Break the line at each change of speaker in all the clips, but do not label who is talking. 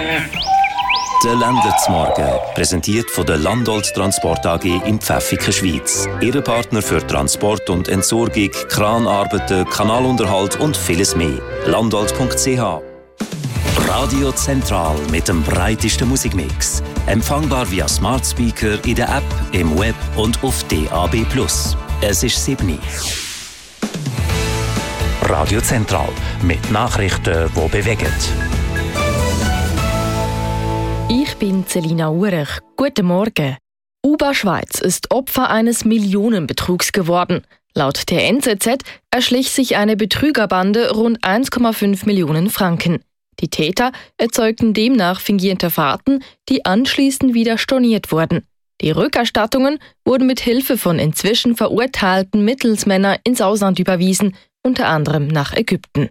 Der Ländlerzmorgen, präsentiert von der Landolt Transport AG in Pfäffiken, Schweiz. Ihre Partner für Transport und Entsorgung, Kranarbeiten, Kanalunterhalt und vieles mehr. Landolt.ch. Radio Zentral mit dem breitesten Musikmix. Empfangbar via Smart Speaker in der App, im Web und auf DAB+. Es ist 7 Uhr. Radio Zentral mit Nachrichten, die bewegen.
Ich bin Selina Urech. Guten Morgen. UBA Schweiz ist Opfer eines Millionenbetrugs geworden. Laut der NZZ erschlich sich eine Betrügerbande rund 1,5 Millionen Franken. Die Täter erzeugten demnach fingierte Fahrten, die anschließend wieder storniert wurden. Die Rückerstattungen wurden mit Hilfe von inzwischen verurteilten Mittelsmännern ins Ausland überwiesen, unter anderem nach Ägypten.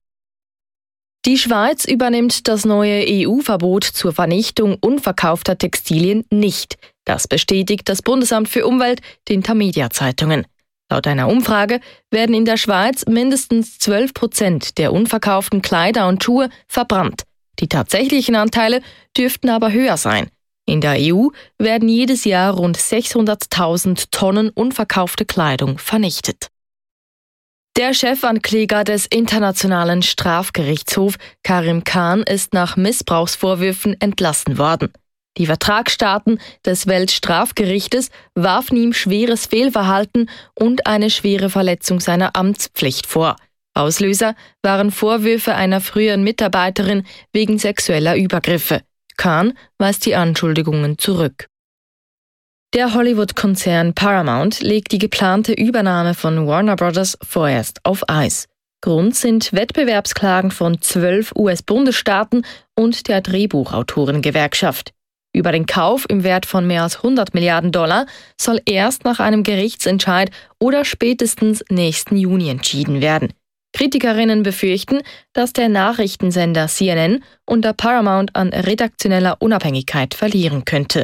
Die Schweiz übernimmt das neue EU-Verbot zur Vernichtung unverkaufter Textilien nicht. Das bestätigt das Bundesamt für Umwelt den Tamedia-Zeitungen. Laut einer Umfrage werden in der Schweiz mindestens 12% der unverkauften Kleider und Schuhe verbrannt. Die tatsächlichen Anteile dürften aber höher sein. In der EU werden jedes Jahr rund 600.000 Tonnen unverkaufte Kleidung vernichtet. Der Chefankläger des Internationalen Strafgerichtshofs, Karim Khan, ist nach Missbrauchsvorwürfen entlassen worden. Die Vertragsstaaten des Weltstrafgerichtes warfen ihm schweres Fehlverhalten und eine schwere Verletzung seiner Amtspflicht vor. Auslöser waren Vorwürfe einer früheren Mitarbeiterin wegen sexueller Übergriffe. Khan weist die Anschuldigungen zurück. Der Hollywood-Konzern Paramount legt die geplante Übernahme von Warner Bros. Vorerst auf Eis. Grund sind Wettbewerbsklagen von 12 US-Bundesstaaten und der Drehbuchautorengewerkschaft. Über den Kauf im Wert von mehr als $100 Milliarden soll erst nach einem Gerichtsentscheid oder spätestens nächsten Juni entschieden werden. Kritikerinnen befürchten, dass der Nachrichtensender CNN unter Paramount an redaktioneller Unabhängigkeit verlieren könnte.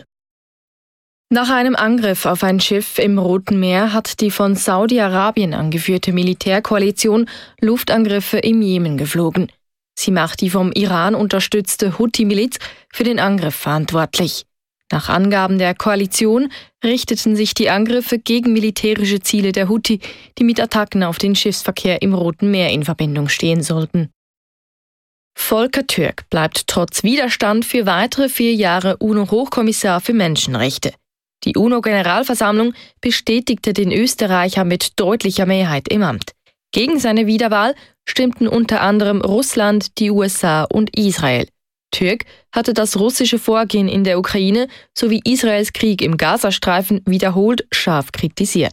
Nach einem Angriff auf ein Schiff im Roten Meer hat die von Saudi-Arabien angeführte Militärkoalition Luftangriffe im Jemen geflogen. Sie macht die vom Iran unterstützte Houthi-Miliz für den Angriff verantwortlich. Nach Angaben der Koalition richteten sich die Angriffe gegen militärische Ziele der Houthi, die mit Attacken auf den Schiffsverkehr im Roten Meer in Verbindung stehen sollten. Volker Türk bleibt trotz Widerstand für weitere 4 Jahre UNO-Hochkommissar für Menschenrechte. Die UNO-Generalversammlung bestätigte den Österreicher mit deutlicher Mehrheit im Amt. Gegen seine Wiederwahl stimmten unter anderem Russland, die USA und Israel. Türk hatte das russische Vorgehen in der Ukraine sowie Israels Krieg im Gazastreifen wiederholt scharf kritisiert.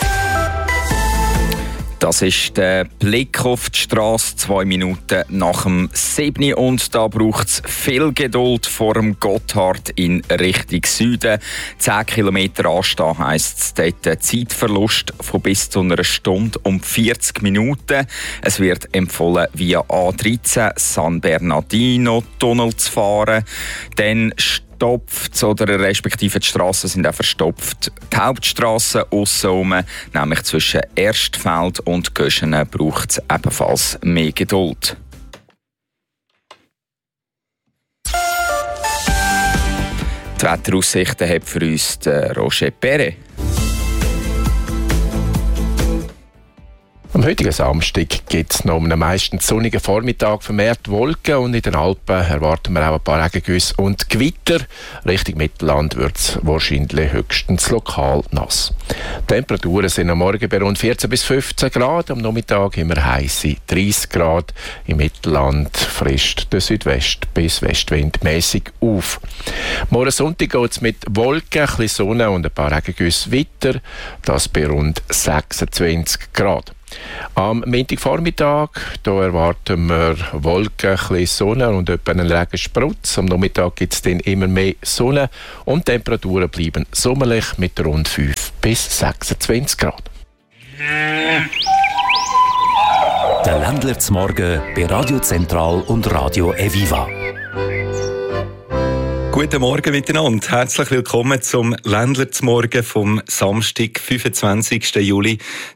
Das ist der Blick auf die Straße, 2 Minuten nach dem 7. Und da braucht es viel Geduld vor dem Gotthard in Richtung Süden. 10 Kilometer anstehen heisst es dort Zeitverlust von bis zu einer Stunde und 40 Minuten. Es wird empfohlen, via A13 San Bernardino Tunnel zu fahren. Dann verstopft oder respektive die Strassen sind auch verstopft. Die Hauptstrasse aussenrum, nämlich zwischen Erstfeld und Göschenen, braucht es ebenfalls mehr Geduld. Die Wetteraussichten hat für uns Roger Perret.
Am heutigen Samstag gibt es noch einen meistens sonnigen Vormittag vermehrt Wolken und in den Alpen erwarten wir auch ein paar Regengüsse und Gewitter. Richtung Mittelland wird es wahrscheinlich höchstens lokal nass. Die Temperaturen sind am Morgen bei rund 14 bis 15 Grad, am Nachmittag immer heisse 30 Grad. Im Mittelland frischt der Südwest- bis Westwind mäßig auf. Morgen Sonntag geht es mit Wolken, ein bisschen Sonne und ein paar Regengüsse weiter, das bei rund 26 Grad. Am Montagvormittag erwarten wir Wolken, ein bisschen Sonne und etwa einen Regensprutz. Am Nachmittag gibt es dann immer mehr Sonne und die Temperaturen bleiben sommerlich mit rund 5 bis 26 Grad.
Der Ländlerzmorgen bei Radio Zentral und Radio Eviva.
Guten Morgen miteinander. Herzlich willkommen zum Ländlerzmorgen vom Samstag, 25. Juli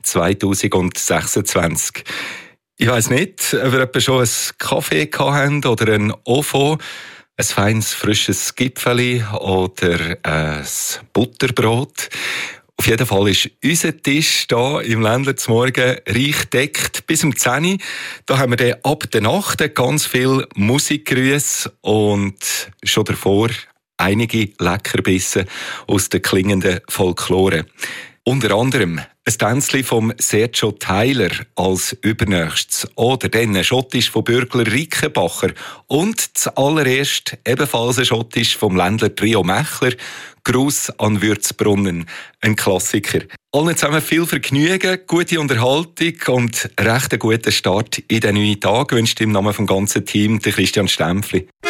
2026. Ich weiss nicht, ob ihr etwa schon einen Kaffee gehabt habt oder einen OFO. Ein feines, frisches Gipfeli oder ein Butterbrot. Auf jeden Fall ist unser Tisch hier im Ländler zum Morgen reich deckt bis um 10 Uhr. Da haben wir dann ab der Nacht ganz viel Musikgrüße und schon davor einige Leckerbissen aus der klingenden Folklore. Unter anderem ein Tänzchen vom Sergio Tyler als Übernächstes oder dann ein Schottisch von Bürgler Rickenbacher und zuallererst ebenfalls ein Schottisch vom Ländler Trio Mechler, Gruß an Würzbrunnen, ein Klassiker. Allen zusammen viel Vergnügen, gute Unterhaltung und recht einen guten Start in den neuen Tag wünscht im Namen vom ganzen Team der Christian Stempfli.